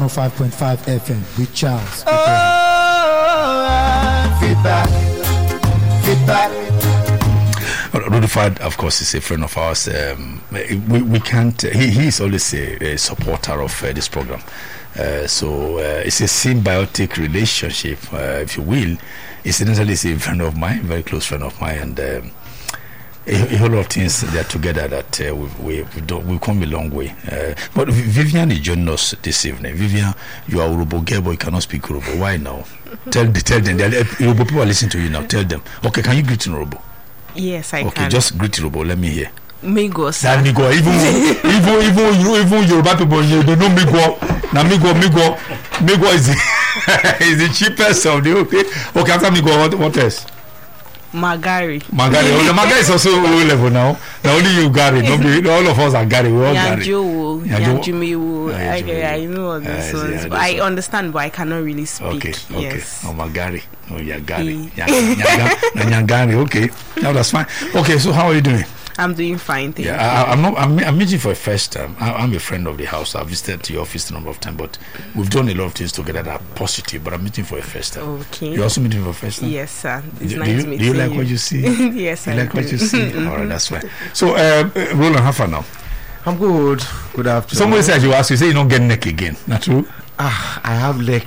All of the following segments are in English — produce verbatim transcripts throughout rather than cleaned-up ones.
five point five F M with Charles. Oh, uh, feedback, feedback. Rutherford, of course, is a friend of ours. Um, we, we can't. He, he is always a, a supporter of uh, this program. Uh, so uh, it's a symbiotic relationship, uh, if you will. Incidentally, he's a friend of mine, very close friend of mine, and um, a, a whole lot of things that are together that uh, we we we don't we come a long way. Uh, but Vivian is joining us this evening. Vivian, you are Urobo girl, but you cannot speak Urobo. Why now? tell the, tell them. Urobo people are listening to you now. Tell them. Okay, can you greet in Urobo? Yes, I okay, can. Okay, just greet Urobo. Let me hear. Migo, sir. That Migo. Even even even even Yoruba people, you don't know Migo. Now Migo, Migo, Migo is the is the cheapest of the okay. Okay, after Migo, what what else? Magari. Magari. Oh, the Magari is also low level now. Now only you Gary. Nobody, all of us are Gary. We all Gary. Yanjo, Yanjumiwo. I, I know all this uh, ones. Yeah, but I understand, but I cannot really speak. Okay, okay. Yes. Oh, Magari. Oh, yeah, Gary. Nyangari. Okay, now that's fine. Okay, so how are you doing? I'm doing fine, thank yeah, you. I, I'm not. I'm, I'm meeting for a first time. I, I'm a friend of the house. I've visited your office a number of times, but we've done a lot of things together that are positive. But I'm meeting for a first time. Okay. You're also meeting for a first time. Yes, sir. It's do, nice do you, meeting do you like you. what you see? Yes, you I like do. what you see. Mm-hmm. All right, that's fine. So, uh, Roland, how far now? I'm good. Good afternoon. Somebody said you ask you say you don't get neck again. Not true? Ah, I have leg.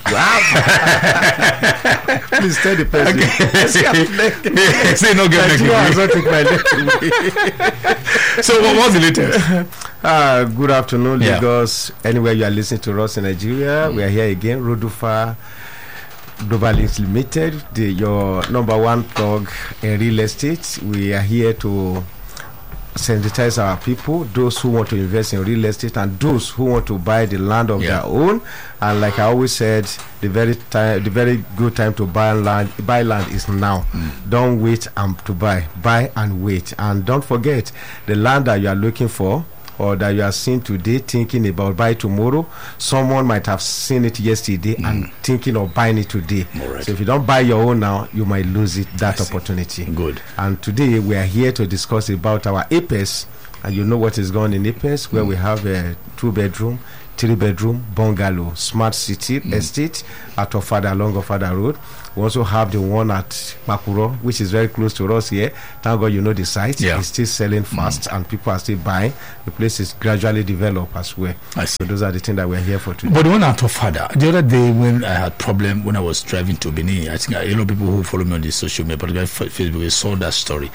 Please tell the person. Okay. Say you don't get neck again. I take my leg. So what was the latest? Uh, good afternoon, yeah. Lagos. Anywhere you are listening to us in Nigeria, mm. we are here again. Rodufa Global Links Limited, the, your number one plug in real estate. We are here to sensitize our people, those who want to invest in real estate and those who want to buy the land of yeah. their own. And like I always said, the very time, the very good time to buy land, buy land is now. Mm. Don't wait um, to buy, buy and wait. And don't forget, the land that you are looking for or that you are seeing today, thinking about buy tomorrow, someone might have seen it yesterday mm. and thinking of buying it today. Right. So if you don't buy your own now, you might lose it, that I opportunity. See. Good. And today we are here to discuss about our Apex, and you know what is going on in Apex, where mm. we have a two-bedroom, three-bedroom bungalow, smart city mm. estate at Ofada, along Ofada Road. We also have the one at Makuro, which is very close to us here. Thank God you know the site. Yeah. It's still selling fast mm. and people are still buying. The place is gradually developed as well. I see. So those are the things that we're here for today. But the one at Ofada, the other day when I had problem when I was driving to Benin, I think a lot of people who follow me on the social media, but Facebook, saw that story.